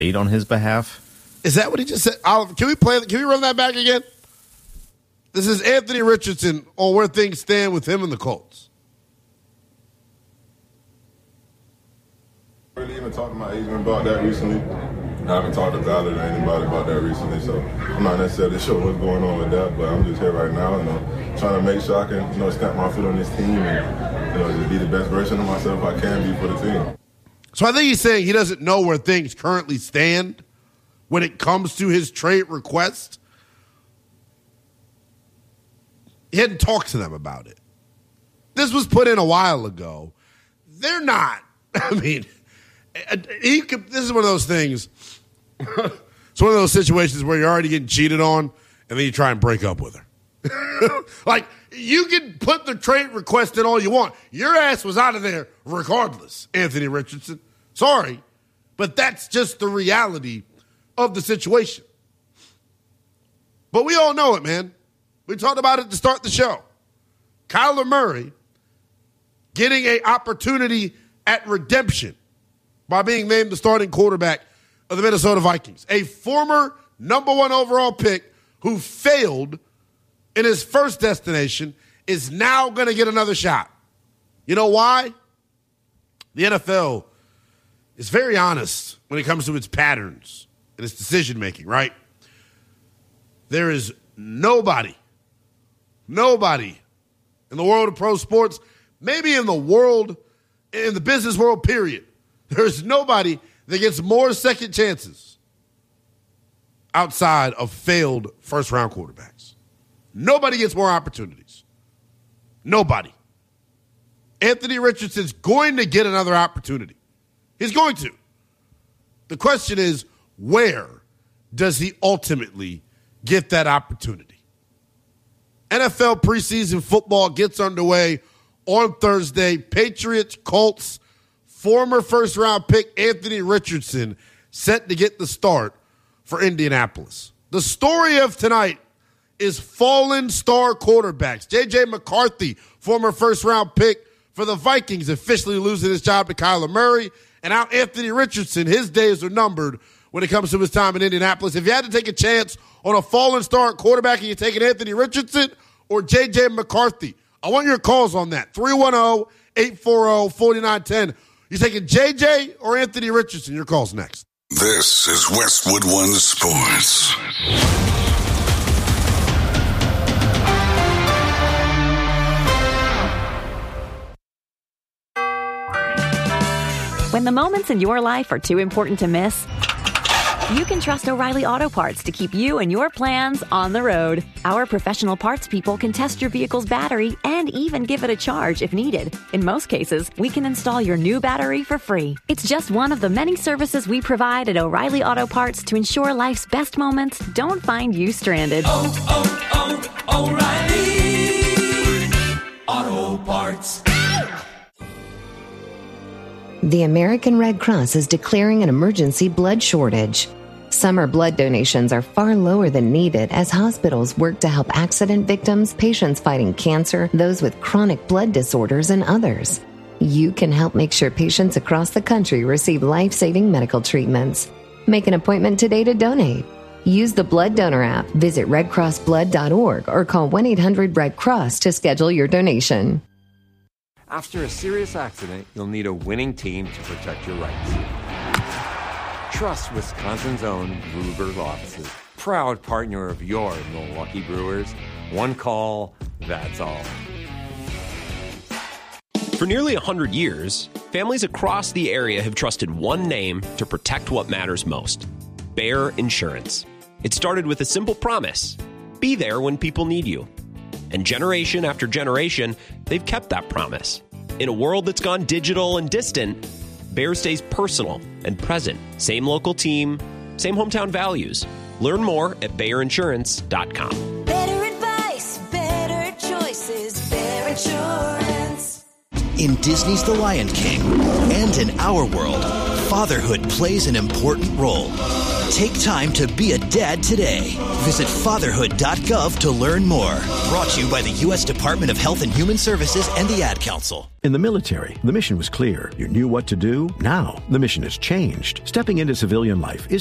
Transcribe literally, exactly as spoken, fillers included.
Eight on his behalf. Is that what he just said? Oliver, can we play? Can we run that back again? This is Anthony Richardson on where things stand with him and the Colts. I really even talked to my agent about that recently. I haven't talked to Ballard or anybody about that recently, so I'm not necessarily sure what's going on with that, but I'm just here right now, you know, trying to make sure I can, you know, stamp my foot on this team and, you know, just be the best version of myself I can be for the team. So I think he's saying he doesn't know where things currently stand when it comes to his trade request. He hadn't talked to them about it. This was put in a while ago. They're not. I mean, he could, this is one of those things. It's one of those situations where you're already getting cheated on, and then you try and break up with her. Like, you can put the trade request in all you want. Your ass was out of there regardless, Anthony Richardson. Sorry, but that's just the reality of the situation. But we all know it, man. We talked about it to start the show. Kyler Murray getting an opportunity at redemption by being named the starting quarterback of the Minnesota Vikings. A former number one overall pick who failed in his first destination is now going to get another shot. You know why? The N F L is very honest when it comes to its patterns and its decision-making, right? There is nobody, nobody in the world of pro sports, maybe in the world, in the business world, period, there's nobody that gets more second chances outside of failed first-round quarterbacks. Nobody gets more opportunities. Nobody. Anthony Richardson's going to get another opportunity. He's going to. The question is, where does he ultimately get that opportunity? N F L preseason football gets underway on Thursday. Patriots, Colts, former first-round pick Anthony Richardson set to get the start for Indianapolis. The story of tonight is fallen star quarterbacks. J J McCarthy, former first-round pick for the Vikings, officially losing his job to Kyler Murray. And now Anthony Richardson, his days are numbered when it comes to his time in Indianapolis. If you had to take a chance on a fallen star quarterback, and you're taking Anthony Richardson or J J McCarthy, I want your calls on that. three one zero, eight four zero, four nine one zero. You taking J J or Anthony Richardson? Your call's next. This is Westwood One Sports. When the moments in your life are too important to miss, you can trust O'Reilly Auto Parts to keep you and your plans on the road. Our professional parts people can test your vehicle's battery and even give it a charge if needed. In most cases, we can install your new battery for free. It's just one of the many services we provide at O'Reilly Auto Parts to ensure life's best moments don't find you stranded. Oh, oh, oh, O'Reilly Auto Parts. The American Red Cross is declaring an emergency blood shortage. Summer blood donations are far lower than needed as hospitals work to help accident victims, patients fighting cancer, those with chronic blood disorders, and others. You can help make sure patients across the country receive life-saving medical treatments. Make an appointment today to donate. Use the Blood Donor app, visit red cross blood dot org, or call one eight hundred red cross to schedule your donation. After a serious accident, you'll need a winning team to protect your rights. Trust Wisconsin's own Ruger Law Offices. Proud partner of your Milwaukee Brewers. One call, that's all. For nearly one hundred years, families across the area have trusted one name to protect what matters most: Bayer Insurance. It started with a simple promise: be there when people need you. And generation after generation, they've kept that promise. In a world that's gone digital and distant, Bayer stays personal and present. Same local team, same hometown values. Learn more at bayer insurance dot com. Better advice, better choices, Bayer Insurance. In Disney's The Lion King and in our world, fatherhood plays an important role. Take time to be a dad today. Visit fatherhood dot gov to learn more. Brought to you by the U S Department of Health and Human Services and the Ad Council. In the military, the mission was clear. You knew what to do. Now, the mission has changed. Stepping into civilian life is